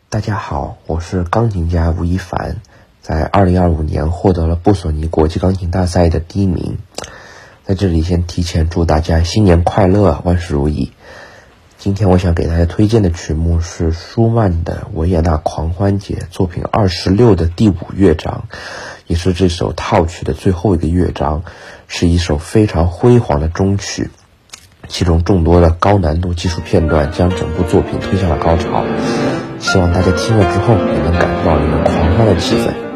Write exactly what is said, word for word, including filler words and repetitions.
大家好，我是钢琴家吴亦凡，在二零二五年获得了布索尼国际钢琴大赛的第一名。在这里先提前祝大家新年快乐，万事如意。今天我想给大家推荐的曲目是舒曼的维也纳狂欢节作品二十六的第五乐章，也是这首套曲的最后一个乐章，是一首非常辉煌的终曲，其中众多的高难度技术片段将整部作品推向了高潮。希望大家听了之后也能感受到里面狂欢的气氛。